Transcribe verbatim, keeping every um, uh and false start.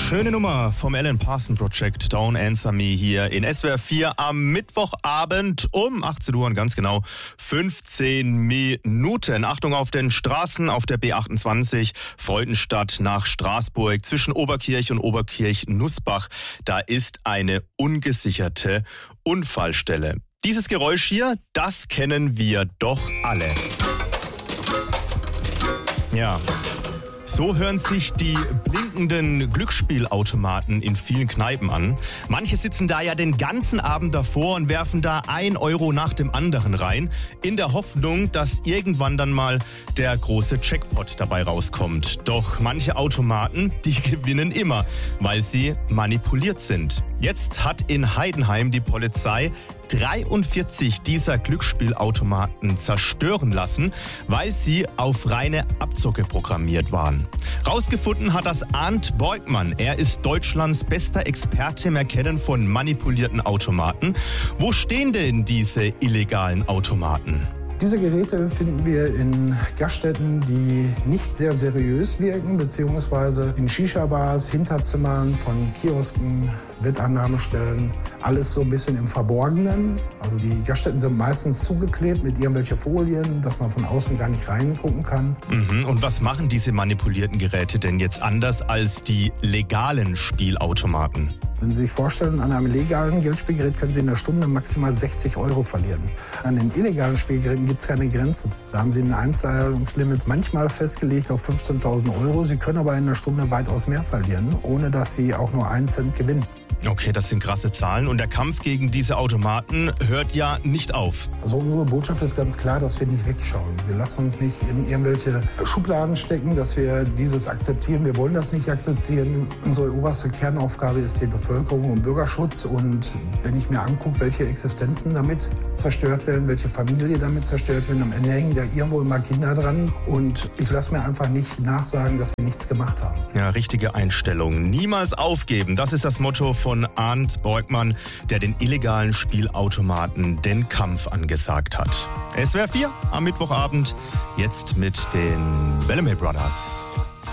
Schöne Nummer vom Alan Parsons Project, Don't Answer Me, hier in S W R vier am Mittwochabend um achtzehn Uhr und ganz genau fünfzehn Minuten. Achtung auf den Straßen, auf der B achtundzwanzig, Freudenstadt nach Straßburg, zwischen Oberkirch und Oberkirch-Nussbach. Da ist eine ungesicherte Unfallstelle. Dieses Geräusch hier, das kennen wir doch alle. Ja. So hören sich die blinkenden Glücksspielautomaten in vielen Kneipen an. Manche sitzen da ja den ganzen Abend davor und werfen da ein Euro nach dem anderen rein, in der Hoffnung, dass irgendwann dann mal der große Jackpot dabei rauskommt. Doch manche Automaten, die gewinnen immer, weil sie manipuliert sind. Jetzt hat in Heidenheim die Polizei dreiundvierzig dieser Glücksspielautomaten zerstören lassen, weil sie auf reine Abzocke programmiert waren. Rausgefunden hat das Arndt Beugmann. Er ist Deutschlands bester Experte im Erkennen von manipulierten Automaten. Wo stehen denn diese illegalen Automaten? Diese Geräte finden wir in Gaststätten, die nicht sehr seriös wirken, beziehungsweise in Shisha-Bars, Hinterzimmern von Kiosken, Wettannahmestellen. Alles so ein bisschen im Verborgenen. Also die Gaststätten sind meistens zugeklebt mit irgendwelchen Folien, dass man von außen gar nicht reingucken kann. Mhm. Und was machen diese manipulierten Geräte denn jetzt anders als die legalen Spielautomaten? Wenn Sie sich vorstellen, an einem legalen Geldspielgerät können Sie in der Stunde maximal sechzig Euro verlieren. An den illegalen Spielgeräten gibt es keine Grenzen. Da haben Sie ein Einzahlungslimit manchmal festgelegt auf fünfzehntausend Euro. Sie können aber in einer Stunde weitaus mehr verlieren, ohne dass Sie auch nur einen Cent gewinnen. Okay, das sind krasse Zahlen. Und der Kampf gegen diese Automaten hört ja nicht auf. Also unsere Botschaft ist ganz klar, dass wir nicht wegschauen. Wir lassen uns nicht in irgendwelche Schubladen stecken, dass wir dieses akzeptieren. Wir wollen das nicht akzeptieren. Unsere oberste Kernaufgabe ist die Bevölkerung und Bürgerschutz. Und wenn ich mir angucke, welche Existenzen damit zerstört werden, welche Familien damit zerstört werden, am Ende hängen da irgendwo immer Kinder dran. Und ich lasse mir einfach nicht nachsagen, dass wir nichts gemacht haben. Ja, richtige Einstellung. Niemals aufgeben. Das ist das Motto von Arndt Beugmann, der den illegalen Spielautomaten den Kampf angesagt hat. S W R vier am Mittwochabend, jetzt mit den Bellamy Brothers.